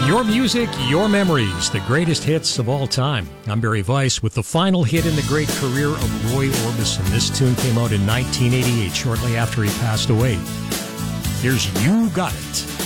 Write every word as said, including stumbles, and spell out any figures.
Your music, your memories, the greatest hits of all time. I'm Barry Weiss with the final hit in the great career of Roy Orbison. This tune came out in nineteen eighty-eight, shortly after he passed away. Here's You Got It.